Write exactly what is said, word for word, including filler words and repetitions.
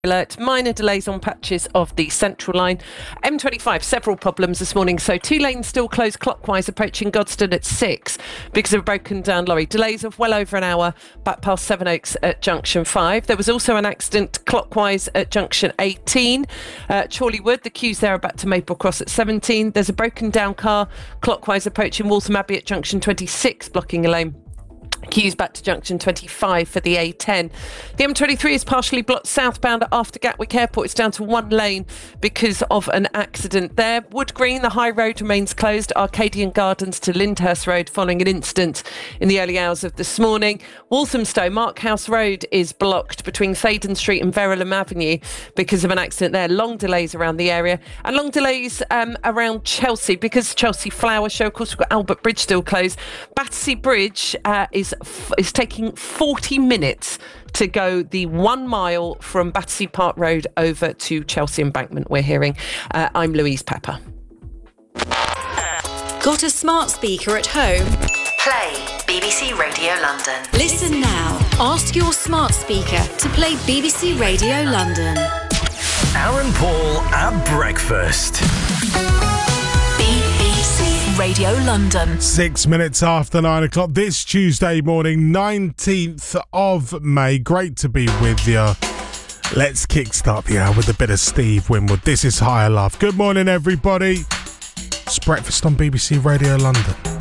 Alert. Minor delays on patches of the Central Line. M twenty-five, several problems this morning. So two lanes still closed clockwise approaching Godstone at six because of a broken down lorry. Delays of well over an hour back past Sevenoaks at Junction five. There was also an accident clockwise at Junction eighteen. Uh, Chorleywood, the queues there are back to Maple Cross at seventeen. There's a broken down car clockwise approaching Waltham Abbey at Junction twenty-six, blocking a lane. Queues back to Junction twenty-five for the A ten. The M twenty-three is partially blocked southbound after Gatwick Airport. It's down to one lane because of an accident there. Wood Green, the high road, remains closed. Arcadian Gardens to Lyndhurst Road following an incident in the early hours of this morning. Walthamstow, Mark House Road is blocked between Thaden Street and Verulam Avenue because of an accident there. Long delays around the area and long delays um, around Chelsea because Chelsea Flower Show. Of course, we've got Albert Bridge still closed. Battersea Bridge uh, is is taking forty minutes to go the one mile from Battersea Park Road over to Chelsea Embankment, we're hearing. Uh, I'm Louise Pepper. Got a smart speaker at home? Play B B C Radio London. Listen now. Ask your smart speaker to play B B C Radio London. Aaron Paul at breakfast. Radio London. Six minutes after nine o'clock this Tuesday morning, nineteenth of May. Great to be with you. Let's kickstart the hour with a bit of Steve Winwood. This is Higher Love. Good morning, everybody. It's breakfast on B B C Radio London.